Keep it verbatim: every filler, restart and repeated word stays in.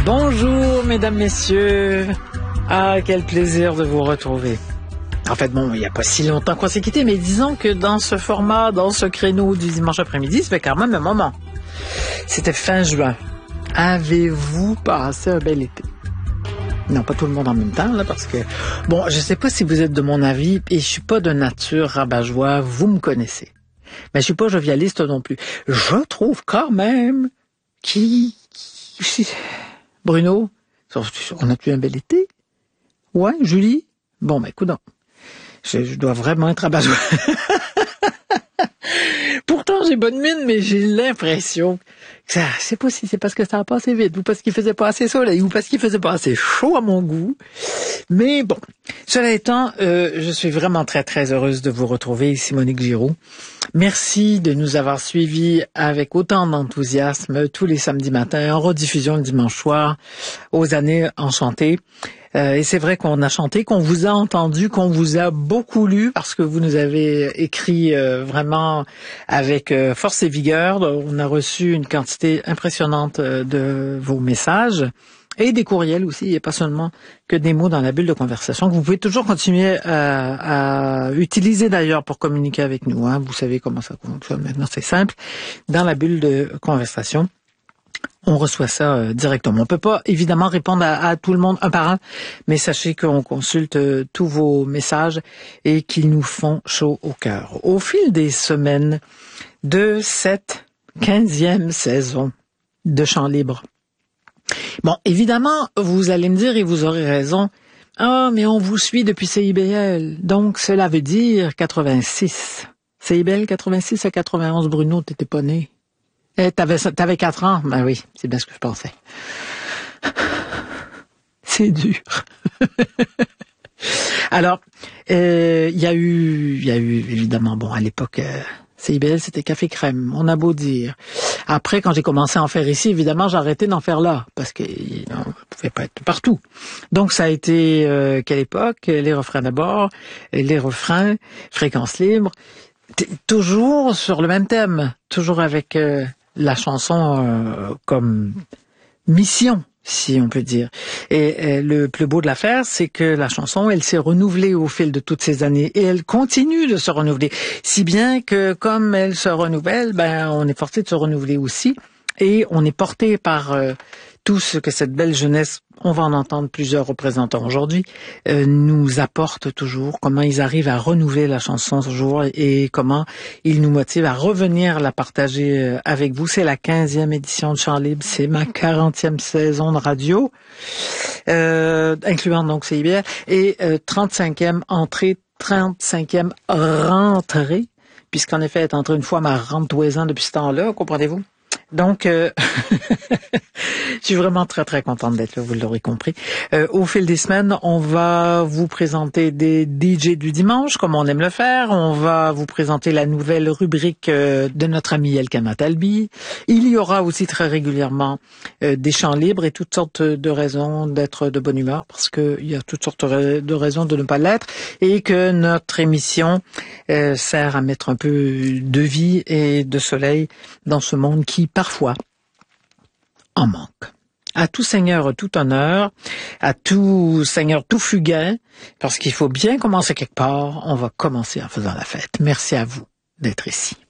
Bonjour, mesdames, messieurs. Ah, quel plaisir de vous retrouver. En fait, bon, il n'y a pas si longtemps qu'on s'est quitté, mais disons que dans ce format, dans ce créneau du dimanche après-midi, ça fait quand même un moment. C'était fin juin. Avez-vous passé un bel été? Non, pas tout le monde en même temps, là, parce que... Bon, je sais pas si vous êtes de mon avis, et je suis pas de nature rabat-joie, vous me connaissez. Mais je suis pas jovialiste non plus. Je trouve quand même qui... qui... Bruno, on a-tu un bel été? Ouais, Julie? Bon, ben, écoute donc. Je, je dois vraiment être rabat-joie. Pourtant, j'ai bonne mine, mais j'ai l'impression que ça, je sais pas si c'est parce que ça a passé vite, ou parce qu'il faisait pas assez soleil, ou parce qu'il faisait pas assez chaud à mon goût. Mais bon, cela étant, euh, je suis vraiment très, très heureuse de vous retrouver, ici Monique Giroux. Merci de nous avoir suivis avec autant d'enthousiasme tous les samedis matins, en rediffusion le dimanche soir, aux années enchantées. Euh, et c'est vrai qu'on a chanté, qu'on vous a entendu, qu'on vous a beaucoup lu parce que vous nous avez écrit euh, vraiment avec euh, force et vigueur. On a reçu une quantité impressionnante euh, de vos messages et des courriels aussi, et pas seulement que des mots dans la bulle de conversation que vous pouvez toujours continuer à, à utiliser d'ailleurs pour communiquer avec nous. Hein. Vous savez comment ça fonctionne maintenant, c'est simple. Dans la bulle de conversation, on reçoit ça euh, directement. On peut pas évidemment répondre à, à tout le monde un par un, mais sachez qu'on consulte euh, tous vos messages et qu'ils nous font chaud au cœur. Au fil des semaines de cette quinzième saison de Chant libre. Bon, évidemment, vous allez me dire, et vous aurez raison, ah, mais on vous suit depuis C I B L, donc cela veut dire quatre-vingt-six. C I B L quatre-vingt-six à quatre-vingt-onze, Bruno, t'étais pas né. Eh, t'avais, t'avais quatre ans? Ben oui, c'est bien ce que je pensais. C'est dur. Alors, euh, il y a eu, il y a eu, évidemment, bon, à l'époque, euh, C I B L, c'était café crème, on a beau dire. Après, quand j'ai commencé à en faire ici, évidemment, j'ai arrêté d'en faire là, parce que on ne pouvait pas être partout. Donc, ça a été, euh, quelle époque? Les refrains d'abord, les refrains, fréquence libre, T- toujours sur le même thème, toujours avec... Euh, la chanson euh, comme mission, si on peut dire. Et, et le plus beau de l'affaire, c'est que la chanson, elle s'est renouvelée au fil de toutes ces années et elle continue de se renouveler. Si bien que comme elle se renouvelle, ben on est forcé de se renouveler aussi et on est porté par euh, tout ce que cette belle jeunesse, on va en entendre plusieurs représentants aujourd'hui, euh, nous apporte toujours, comment ils arrivent à renouveler la chanson toujours et comment ils nous motivent à revenir la partager avec vous. C'est la quinzième édition de Chant libre, c'est ma quarantième saison de radio, euh, incluant donc C I B L, et euh, trente-cinquième entrée, trente-cinquième rentrée, puisqu'en effet, elle est entrée une fois ma rentre-douze ans depuis ce temps-là, comprenez-vous? Donc, euh, je suis vraiment très, très contente d'être là, vous l'aurez compris. Euh, au fil des semaines, on va vous présenter des D J du dimanche, comme on aime le faire. On va vous présenter la nouvelle rubrique euh, de notre ami Elkana Talbi. Il y aura aussi très régulièrement euh, des chants libres et toutes sortes de raisons d'être de bonne humeur, parce qu'il y a toutes sortes de raisons de ne pas l'être, et que notre émission euh, sert à mettre un peu de vie et de soleil dans ce monde qui, parfois, en manque. À tout seigneur, tout honneur, à tout seigneur, tout fugain, parce qu'il faut bien commencer quelque part, on va commencer en faisant la fête. Merci à vous d'être ici.